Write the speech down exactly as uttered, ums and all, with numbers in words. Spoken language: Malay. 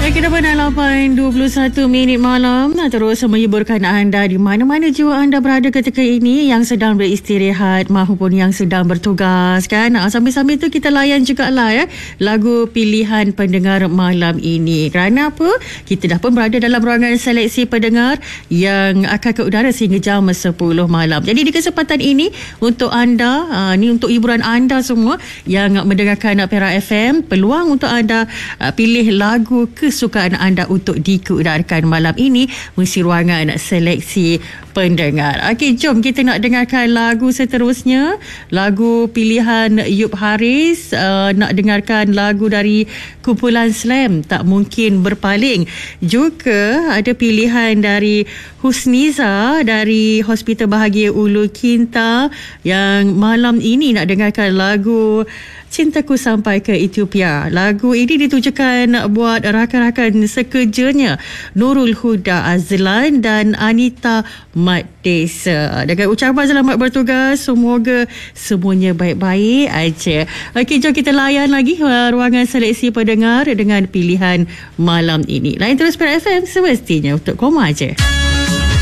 Baik, kita pada lapan dua puluh satu minit malam terus menghiburkan anda di mana-mana jua anda berada ketika ini, yang sedang beristirahat maupun yang sedang bertugas kan. Sambil-sambil tu kita layan juga lah ya lagu pilihan pendengar malam ini. Kerana apa? Kita dah pun berada dalam ruangan seleksi pendengar yang akan ke udara sehingga jam sepuluh malam. Jadi di kesempatan ini untuk anda, uh, ni untuk hiburan anda semua yang mendengarkan Perak F M, peluang untuk anda uh, pilih lagu kesukaan anda untuk dikudarkan malam ini mengisi ruangan seleksi pendengar. Okey, jom kita nak dengarkan lagu seterusnya. Lagu pilihan Yub Haris, uh, nak dengarkan lagu dari kumpulan Slam, Tak Mungkin Berpaling. Juga ada pilihan dari Husniza dari Hospital Bahagia Ulu Kinta yang malam ini nak dengarkan lagu Cintaku Sampai ke Ethiopia. Lagu ini ditujukan buat rakan-rakan sekerjanya Nurul Huda Azlan dan Anita Mat Desa. Dengan ucapan selamat bertugas, semoga semuanya baik-baik aja. Okey, jom kita layan lagi ruangan seleksi pendengar dengan pilihan malam ini. Lain terus Perak F M, semestinya untuk koma aja.